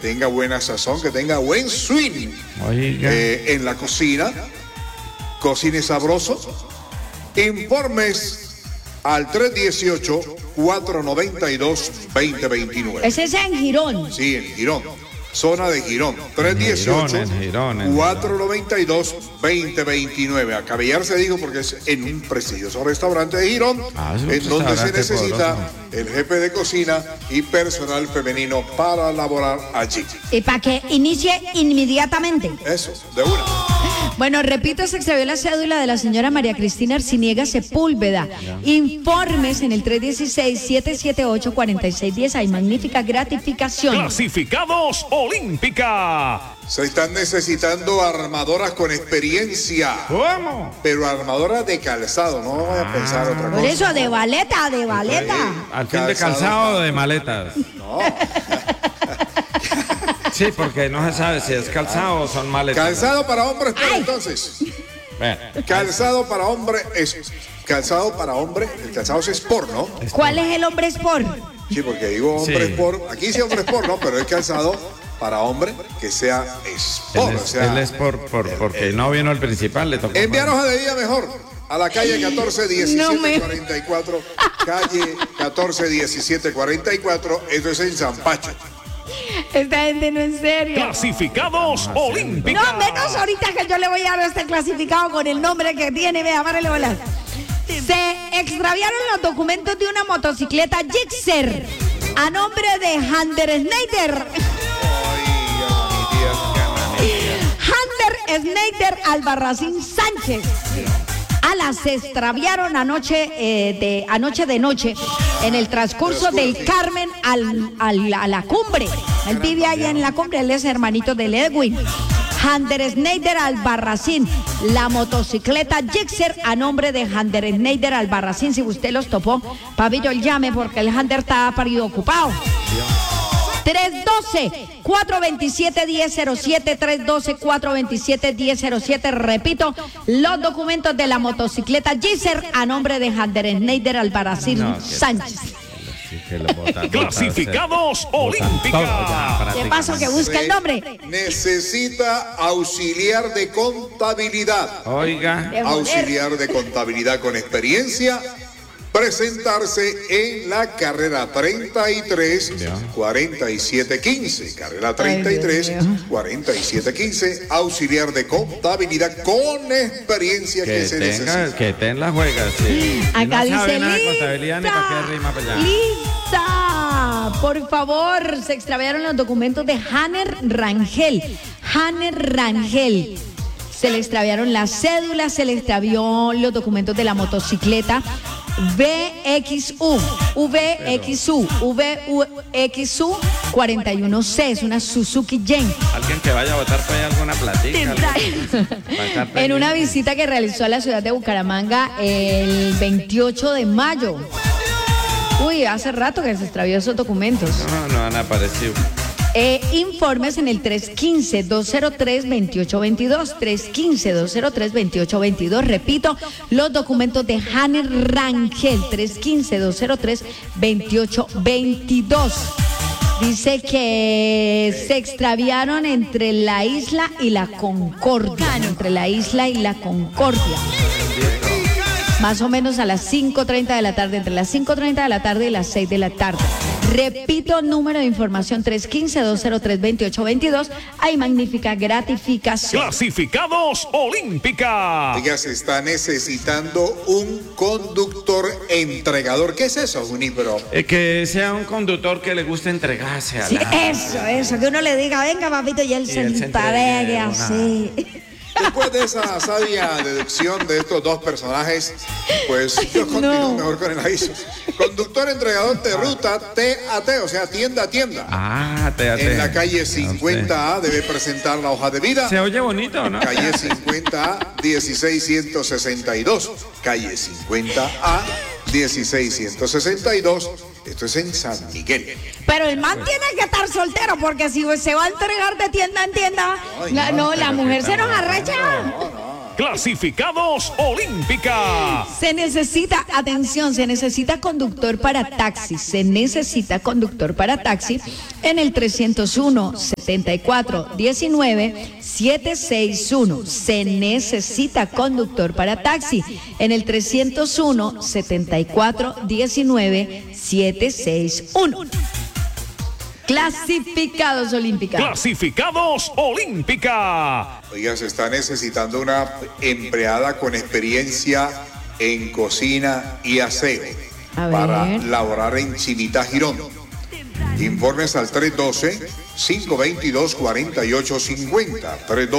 tenga buena sazón, que tenga buen swing en la cocina. Cocine sabroso. Informes al 318-492-2029. Ese es en Girón. Sí, en Girón. Zona de Girón. 318-492-2029. A Cabillar se dijo porque es en un prestigioso restaurante de Girón, en donde se necesita el jefe de cocina y personal femenino para laborar allí. Y para que inicie inmediatamente. Eso, de una. Bueno, repito, se extravió la cédula de la señora María Cristina Arciniega Sepúlveda. Informes en el 316-778-4610. Hay magnífica gratificación. Clasificados Olímpica. Se están necesitando armadoras con experiencia. ¿Cómo? Pero armadoras de calzado, no voy a pensar otra cosa. Por eso, de baleta, de baleta. Al fin de calzado o de maletas. No. Sí, porque no se sabe si es calzado o son maletas. Calzado para hombres, pero entonces. Calzado para hombre es. Calzado para hombre, el calzado es sport, ¿no? ¿Cuál es el hombre sport? Sí, porque digo hombre sport. Aquí sí hombre sport, ¿no? Pero es calzado para hombre que sea sport. Él es porque no vino el principal, le tocó. Enviaros a de día mejor. A la calle 141744, calle 141744, eso es en San Pacho. Esta gente no es serio. Clasificados Olímpica. No, menos ahorita que yo le voy a dar este clasificado con el nombre que tiene. Vea, párale bolas. Se extraviaron los documentos de una motocicleta Gixxer a nombre de Hunter Schneider. Hunter Schneider Albarracín Sánchez. Se extraviaron anoche de noche en el transcurso del Carmen a la cumbre. Él vive allá en la cumbre, él es hermanito de Edwin. Hunter Schneider Albarracín, la motocicleta Gixxer a nombre de Hunter Schneider Albarracín. Si usted los topó, pabillo, el llame porque el Hunter está parido ocupado. 312-427-1007, 312-427-1007. Repito, los documentos de la motocicleta Gixxer a nombre de Hunter Schneider Albarracín Sánchez. Clasificados Olímpica. ¿Qué paso que busca el nombre? Necesita auxiliar de contabilidad. Oiga. Auxiliar de contabilidad con experiencia. Presentarse en la carrera 33-4715. Carrera 33-4715. Auxiliar de contabilidad con experiencia que se necesita. Que esté en la juega, sí. Acá no dice nada de contabilidad ni para qué rima para allá. ¡Lista! Por favor, se extraviaron los documentos de Hanner Rangel. Hanner Rangel. Se le extraviaron las cédulas, se le extravió los documentos de la motocicleta. VXU 41C, es una Suzuki Jen. Alguien que vaya a votar por ahí alguna platica. En una visita que realizó a la ciudad de Bucaramanga el 28 de mayo. Uy, hace rato que se extravió esos documentos. No han aparecido. Informes en el 315-203-2822, 315-203-2822. Repito, los documentos de Hanner Rangel, 315-203-2822. Dice que se extraviaron entre la isla y la Concordia. Entre la isla y la Concordia. Más o menos a las 5:30 de la tarde, entre las 5:30 de la tarde y las 6 de la tarde. Repito, número de información 315-203-2822. Hay magnífica gratificación. Clasificados Olímpica. Ella se está necesitando un conductor entregador. ¿Qué es eso, Junípero? Que sea un conductor que le guste entregarse a la... Eso, que uno le diga, venga, papito, y él se entregue así. Después de esa sabia deducción de estos dos personajes, pues yo continúo mejor con el aviso. Conductor entregador de ruta TAT, o sea, tienda a tienda. TAT. En la calle 50A debe presentar la hoja de vida. Se oye bonito, ¿no? Calle 50A, 16162. Calle 50A, 16162. Esto es en San Miguel. Pero el man tiene que estar soltero, porque si se va a entregar de tienda en tienda, la mujer se nos arrecha. Clasificados Olímpica. Se necesita, atención, se necesita conductor para taxi. Se necesita conductor para taxi en el 301-7419-761. Se necesita conductor para taxi en el 301-7419-761. Clasificados Olímpica. Clasificados Olímpica. Oiga, se está necesitando una empleada con experiencia en cocina y aseo A ver. para laborar en Chimita, Girón. Informes al 312-522-4850.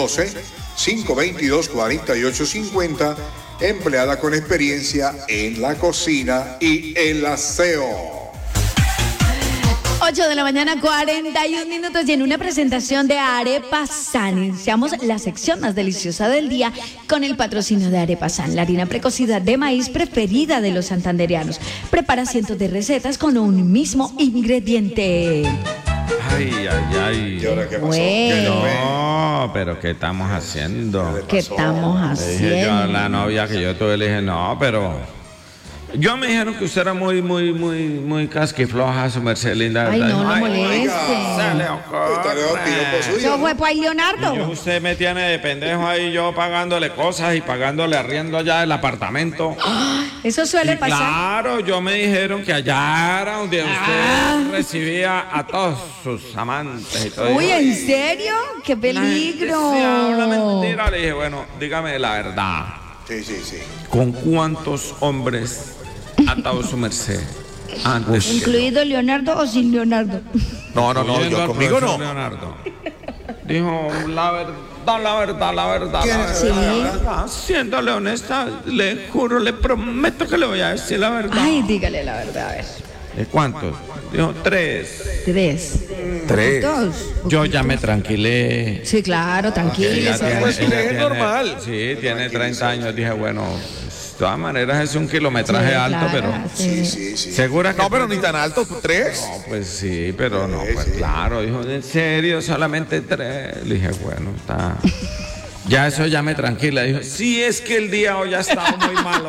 312-522-4850. Empleada con experiencia en la cocina y el aseo. 8 de la mañana, 41 minutos, y en una presentación de Arepa San, iniciamos la sección más deliciosa del día con el patrocinio de Arepa San, la harina precocida de maíz preferida de los santandereanos. Prepara cientos de recetas con un mismo ingrediente. Ay, ay, ay. ¿Y ahora qué pasó? Bueno. No, pero ¿qué estamos haciendo? ¿Qué estamos Le dije yo a haciendo? la novia que yo tuve, le dije, no, pero... Yo me dijeron que usted era muy casquifloja, su merced linda. Ay, ¿verdad? no, no Ay, moleste. se le ocurre. Usted le dio piropo suyo, ¿Eso ¿no? fue pues Leonardo? Usted me tiene de pendejo ahí, yo pagándole cosas y pagándole arriendo allá del apartamento. Eso suele Y pasar. claro, yo me dijeron que allá era donde usted recibía a todos sus amantes y todo. Uy, eso. ¿en serio? ¡Qué La gente peligro! se habla mentira. Le dije, bueno, dígame la verdad. Sí, sí, sí. ¿Con cuántos hombres ha estado su merced antes? ¿Incluido Leonardo o sin Leonardo? No, Oyendo yo al conmigo profesor no. Leonardo. Dijo, la verdad. Sí. Siéndole honesta, le juro, le prometo que le voy a decir la verdad. Ay, dígale la verdad, a ver. ¿De cuántos? Dijo, 3. 3. 3. 2. Yo ya me tranquilé. Sí, claro, tranquilo. Ella pues, es normal. Sí, tiene 30 años. Dije, bueno, de todas maneras es un kilometraje alto, pero... Sí, sí, sí. ¿Segura que...? No, pero ni tan alto, 3. No, pues sí, pero no, Sí, pues sí. claro. Dijo, ¿en serio? Solamente 3. Le dije, bueno, está... Ya eso ya me tranquila. Dijo, sí, es que el día hoy ha estado muy malo.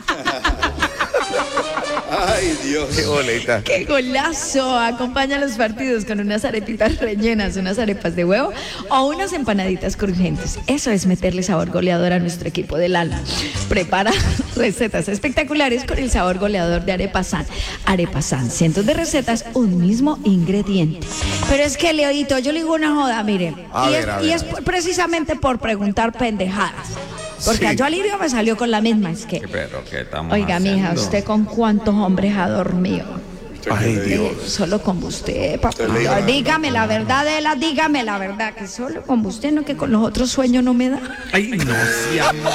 Ay, Dios. Qué boleta. ¡Qué golazo! Acompaña los partidos con unas arepitas rellenas, unas arepas de huevo o unas empanaditas crujientes. Eso es meterle sabor goleador a nuestro equipo del alma. Prepara recetas espectaculares con el sabor goleador de Arepa San. Arepa San, cientos de recetas, un mismo ingrediente. Pero es que, Leodito, yo le digo una joda, mire. A Y ver, a ver, es a ver. precisamente por preguntar pendejadas. Porque Sí. yo al Lirio me salió con la misma. Es que, Pero ¿qué estamos oiga, mija, haciendo? ¿usted con cuántos hombres ha dormido? Ay, Dios. Solo con usted, papá. le digo. Dígame la verdad, dígame la verdad, que solo con usted, no que con los otros sueños no me da. Ay, no, sí,